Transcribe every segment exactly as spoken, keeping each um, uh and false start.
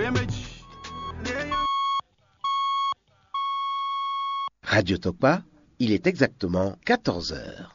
Radio Tokpa, il est exactement quatorze heures.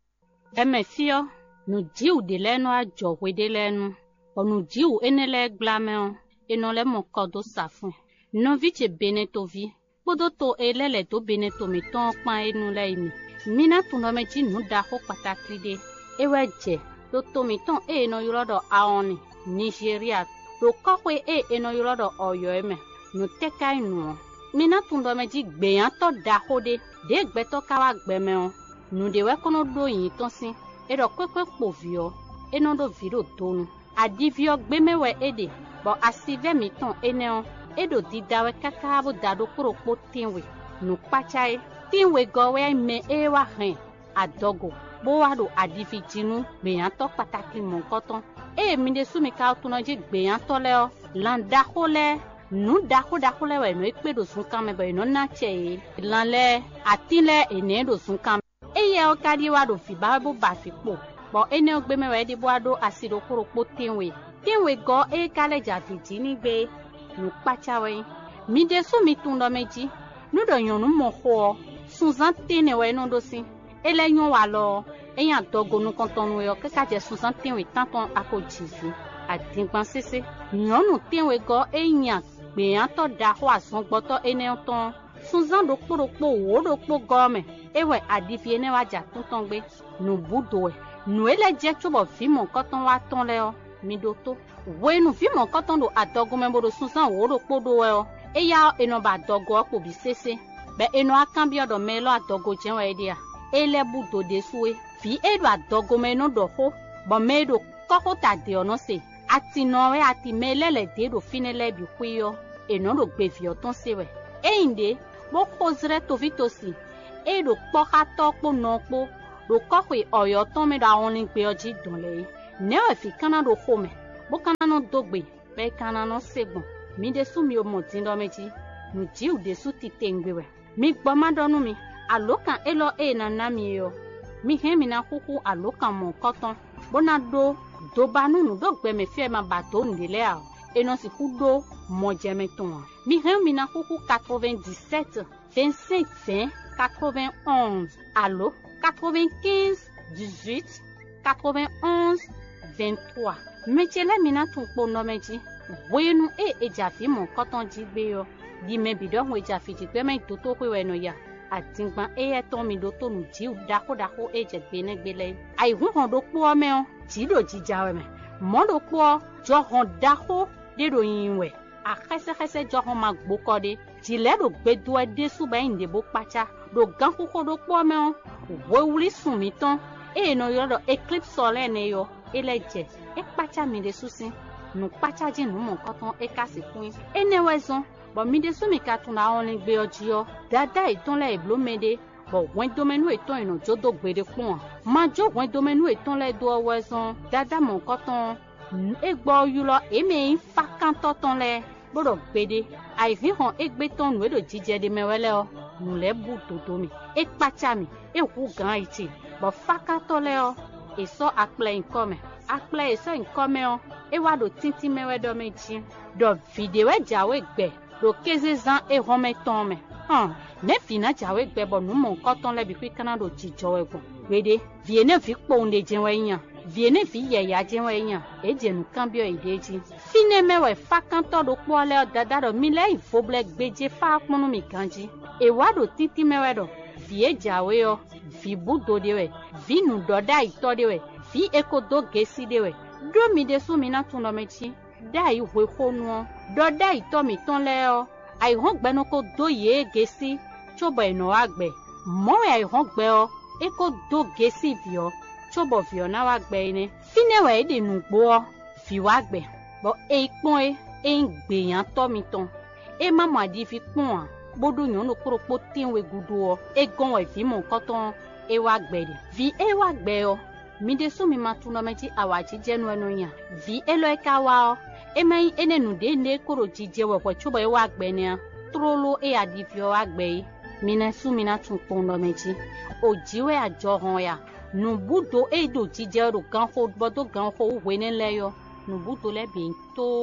Emefio, nous diou de l'eno a jowe de l'eno, on nous diou enele glameon, et non le mon kodo safun. Non vite benetovi, podo to elele to beneto mi ton pan e nou la imi. Mina tundo me ji nou da ho patakride, ewe je, do to mi ton e no yulodo aoni, Nigeria, do kokwe e eno yulodo oyo eme, nou teka inu. Mina tundo me ji gbeyan to da hode, de gbeto kawa gbemeon, nou de we kono do yin ton sin, e do kwekwe povio, e non do viro donu. Adivio gbemewe ede, bo asive mi ton eneon, e do didawe kakabo dado kuro po tinwe, nou pachae, tinwe gowe me ewa hen, adogo, bo wado adivi jinu, gbeyan to pataki mon koton, e minde sumi ka otunoji gbeyan to leo, lan dako le, nou dako dako le we no ekpe do sun kame bo no na che, lan le, atin le ene do sun kame, e ye o kadi wado fi ba bo ba fi po, bo ene o gbeme we di bo wado asido kuro po tinwe, tinwe go e kale javi jini gbe, nou pachawe, minde sumi tundo meji, nou do yon nou mo ho, Suzan tene we non dosi, ele yon walo, e yan dogo nou konton we yo, ke kaje Suzan tenwe tanton ako jizi, a dingban sese, yon nou tenwe go e yan, be yan to da ho ason gboto ene yon ton, Suzan do kporo kpo wo do kpo gome, ewe adifi ene waja tonton gbe, nou budo we, nou ele je chobo vi mon koton wa ton le yo, mi do to, we nou vi mon koton do adogo membo do Suzan wo do kpo do we yo, e ya eno ba dogo akpo bi sese, be eno akambio do melo adogo jenwe dia, ele budo de suwe, fi edo adogo meno do ho, bo medo koko ta de ono se, ati nowe ati melele de do finele bi kuyo, eno do gbevio ton sewe. E inde, bo kozre to vitosi, edo poka tokpo nokpo, do kokwe oyo ton me da onling pe oji donle. Newe fi kana do home, bo kana no dogbe, be kana no segbon, mi de su mi o motindo meji, nu ji u de su ti tengwewe. Mi gboma donu mi, alokan elo e na nami yo. Mi hemi na kuku alokan mon koton. Bona do, do banu nu do gbe me fie ma bato ndile a. E non si kudo, mo jeme ton. Mi hemi na kuku quatre-vingt-dix-sept, vingt-cinq, vingt, quatre-vingt-onze. Allo, quatre-vingt-quinze, dix-huit, quatre-vingt-onze, vingt-trois. Mechele mina tunpo no meji. Wenu e e jafi mon koton jigbe yo. Di me bido we jafi jigbe me toto kwe we no ya. Atingban e e ton mi do to nu ji dako dako e je gbe ne gbele. Ai hu hon do po me o, ji do ji jawe me. Mo do po jo hon dako de do yinwe. A khese khese jo hon ma gbo kode. Ji le do gbe do e de su ba inde bo pacha. Do gan ko do po me o. Wo wuli sun mi ton. E no yo do eclipse solaire ne yo. E le je. E pacha mi de susin. Nou pacha ji nou mon koton e kasi kun. E ne wezon. Bon mi de sumi katuna onling gbe ojiyo, dada iton le eblo mede, bon wen domenu eton ino jodo gbede kun. Ma jo wen domenu eton le do wezon, dada mon koton, egbo yulo eme in fakan toton le, bodo gbede, ai vi hon egbe ton nou do jije de mewele o, nou le bu dodo mi, ek pacha mi, e wu gan iti, bon fakan to le o, e so akple inkome, akple e so inkome o, e wado tinti mewe do meji, do videwe jawe gbe, do keze zan e home tome. Han, ne fina jawe gbe bo nou mon koton le bi kwi kana do jijowe bon. Wede, viene vi kponde jenwe yan. Viene vi ye ya jenwe yan. E jenu kambio ideji. Fine mewe fakanto do kwa le dada do mile i foble gbeje fa akmonu mi kanji. E wado titi mewe do. Vie jawe yo. Vi budo dewe. Vi nu doda ito dewe. Vi eko do gesi dewe. Do mi desu mina tundo mechi. Da yi we konuo. Doda ito mi ton leo. Ai hon gbe no ko do ye gesi. Chobo eno agbe. Mo ai hon gbe o. Eko do gesi vio. Chobo vio na wa gbe ine. Fine we de nu gbo. Fi wa gbe. Bo e ipon e. E ngbe yan to mi ton. E mama di fi pon. Bodo nyon no koro po tin we gudu o. E gon we fi mon koton. E wa gbe de. Vi e wa gbe o. Mi de so mi matuno meji awaji jenu eno yan. Vi elo e ka wa o. E mai ene nu de ne koro jije we kwa chobo e wa gbe ne. Trolo e adivio wa gbe. Mina su mina tun pondo meji. O jiwe ajo hon ya. Nu budo e do jije ro gan ho bodo gan ho we ne le yo. Nu budo le bi to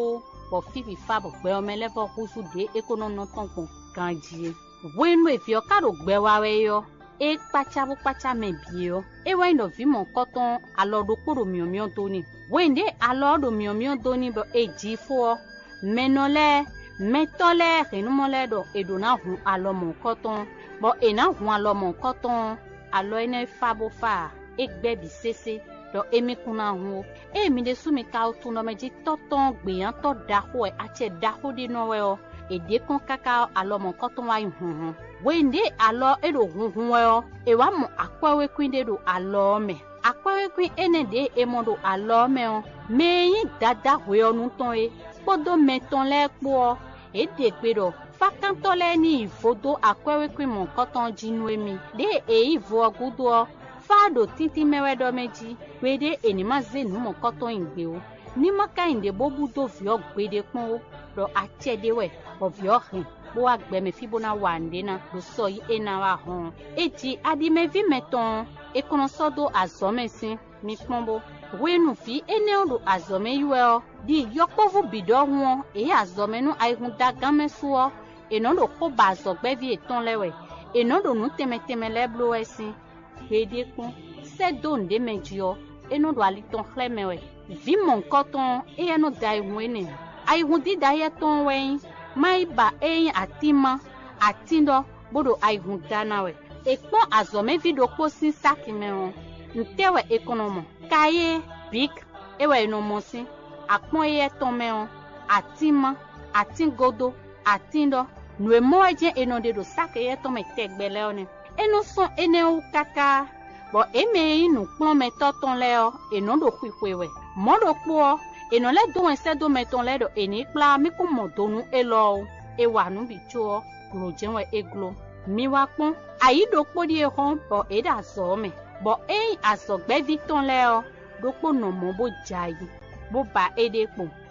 bo fibi fa bo gbe ome le bo kusu de ekono no ton kon kanji wenu e fi o ka do gbe wa we yo e pacha bu pacha me bi yo e wa ndo vi mo koton alo do kporo miomio to ni wende alo do miomio do ni bo e ji fo menole metole renumole do e do na hu alo mo koton bo e na hu alo mo koton alo ene fa bo fa e gbe bi sese do emi kuna hu e mi de sumi ka otu no meji toton gbeyan to da ho e ache da ho di no we o e de kon kaka alo mo koton wa hu wende alo e do hu hu we o e wa mo akwawe kwinde do alo me akwawe kwin ene de e mo do alo me o me yin dada we o nu ton e podo meton le po e de pe do fakantole ni ifodo akwawe kwin mo koton jinu emi de e ivo ogudo fado titi mewedo meji wede enima zenu mo koton ingbe o ni maka inde bobu do vio gbede pon o do achede we o vio hin bo agbe me fibona wande na do so yi ena wa hon eji adi me vi meton e kono sodo azomesin mi pombo wenu fi ene o do azome yuwe o di yopovu bido won e azome nu aihun dagan mesuo e no do ko ba azogbe vi eton lewe e no do nu temeteme leblo esin Pede kon se don de menjio e no do aliton khlemewe vi mon koton e eno dai wene ai hundi dai ton wen mai ba e atima atindo bodo ai hundana we e pon azome video posin sakime on ntewe ekonomo kaye big ewe no mosin apon e ton me on atima atingodo atindo no emoje eno de do sake ton me tegbele one eno son ene u kaka bo eme inu plon metoton le o eno do kwikwewe mo do po eno le don ese do meton le do eni pla mi ko mo donu elo e wa nu bi cho ro jenwe eglo mi wa pon ayi do po di e hon bo e da so me bo e asogbe victon le o do po no mo bo jayi bo ba ede po